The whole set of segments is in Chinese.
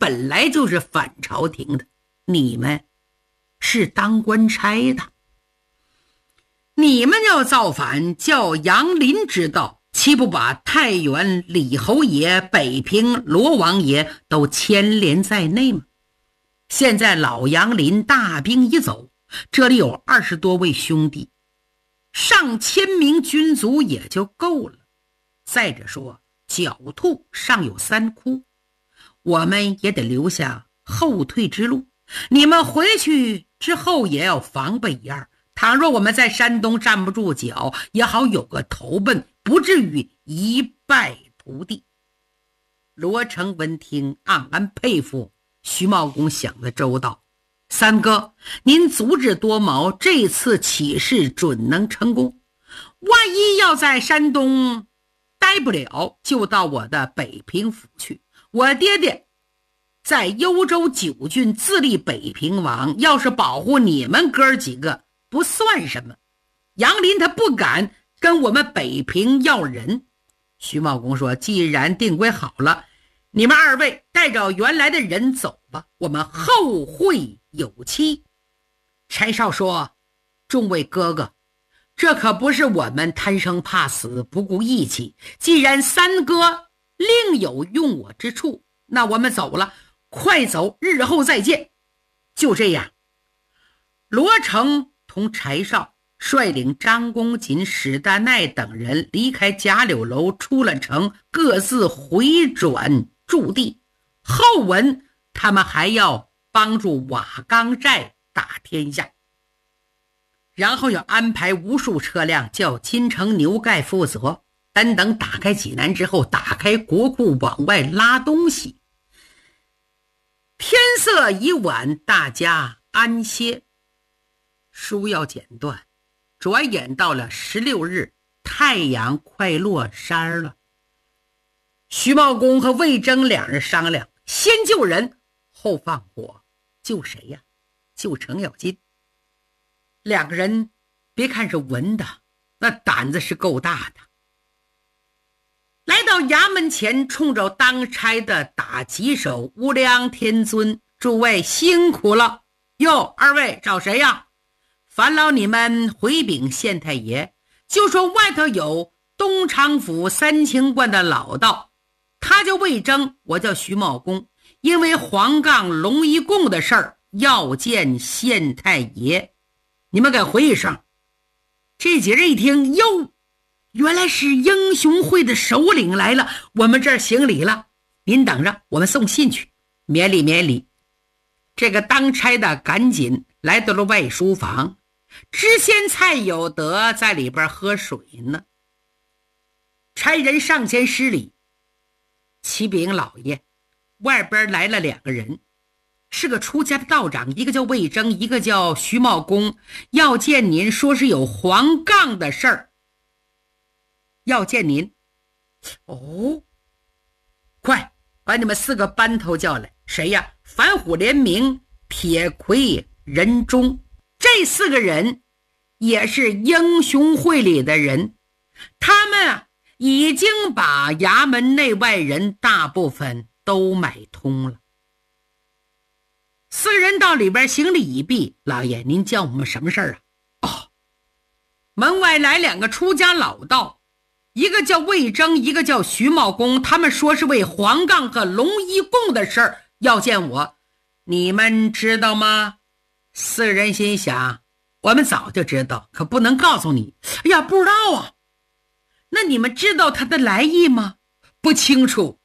本来就是反朝廷的，你们是当官差的。你们要造反，叫杨林知道，岂不把太原李侯爷、北平罗王爷都牵连在内吗？现在老杨林大兵一走，这里有20多位兄弟，上千名军卒也就够了。再者说，狡兔尚有3窟，我们也得留下后退之路。你们回去之后也要防备一二，倘若我们在山东站不住脚，也好有个投奔，不至于一败涂地。罗成闻听，暗暗佩服徐茂公想得周到。三哥，您足智多谋，这次起事准能成功。万一要在山东待不了，就到我的北平府去。我爹爹在幽州9郡自立北平王，要是保护你们哥几个不算什么。杨林他不敢跟我们北平要人。徐茂公说，既然定规好了，你们2位带着原来的人走吧，我们后会有期。柴少说，众位哥哥，这可不是我们贪生怕死不顾义气，既然三哥另有用我之处，那我们走了，快走，日后再见。就这样，罗成同柴少率领张公瑾、史大奈等人离开贾柳楼，出了城，各自回转驻地。后文他们还要帮助瓦岗寨打天下，然后要安排无数车辆叫金城牛盖负责，等打开济南之后，打开国库往外拉东西。天色已晚，大家安歇。书要剪断，转眼到了16日，太阳快落山了。徐茂公和魏征2人商量，先救人后放火。救谁呀？救程咬金。2个人别看是文的，那胆子是够大的。来到衙门前，冲着当差的打几手，无量天尊，诸位辛苦了。哟，2位找谁呀？烦劳你们回禀县太爷，就说外头有东昌府3清观的老道，他叫魏征，我叫徐茂公，因为黄杠龙一供的事儿要见县太爷，你们给回一声。这几人一听，哟，原来是英雄会的首领来了，我们这儿行礼了，您等着，我们送信去。免礼免礼。这个当差的赶紧来到了外书房，知县蔡有德在里边喝水呢。差人上前施礼，启禀老爷，外边来了2个人，是个出家的道长，一个叫魏征，一个叫徐茂公，要见您，说是有黄杠的事儿，要见您。哦，快把你们4个班头叫来。谁呀？反虎连名、铁魁、任忠，这4个人也是英雄会里的人，他们已经把衙门内外人大部分都买通了。4个人到里边行礼一毕，老爷您叫我们什么事儿啊？哦，门外来2个出家老道，一个叫魏征，一个叫徐茂公，他们说是为黄杠和龙一供的事儿要见我，你们知道吗？4人心想，我们早就知道，可不能告诉你。哎呀，不知道啊。那你们知道他的来意吗？不清楚。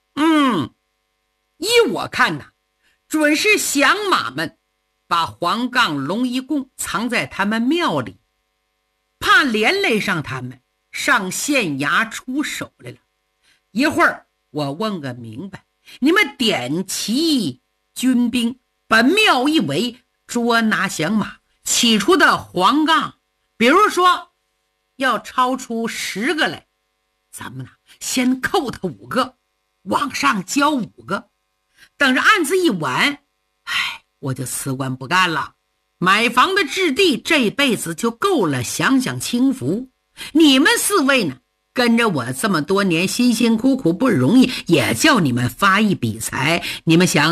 依我看呐，准是降马们把黄杠龙一供藏在他们庙里，怕连累上他们，上县衙出手来了。一会儿我问个明白，你们点齐军兵，把庙一围，捉拿降马。起初的黄杠，比如说要超出10个来，咱们先扣他5个，往上交5个，等着案子一完，我就辞官不干了，买房的置地这辈子就够了，享享清福。你们4位呢，跟着我这么多年，辛辛苦苦不容易，也叫你们发一笔财，你们想